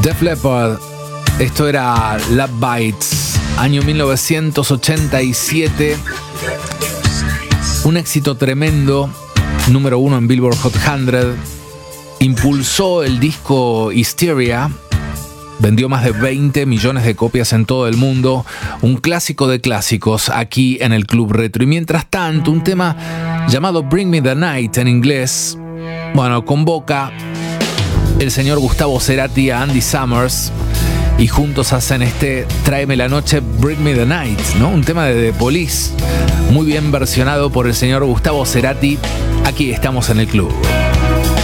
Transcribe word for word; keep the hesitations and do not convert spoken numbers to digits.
Def Leppard, esto era Love Bites, año mil novecientos ochenta y siete. Un éxito tremendo, número uno en Billboard Hot cien. Impulsó el disco Hysteria. Vendió más de veinte millones de copias en todo el mundo. Un clásico de clásicos aquí en el Club Retro. Y mientras tanto, un tema llamado Bring Me the Night en inglés, bueno, convoca el señor Gustavo Cerati a Andy Summers y juntos hacen este Tráeme la noche, Bring Me the Night, ¿no? Un tema de The Police, muy bien versionado por el señor Gustavo Cerati. Aquí estamos en el club.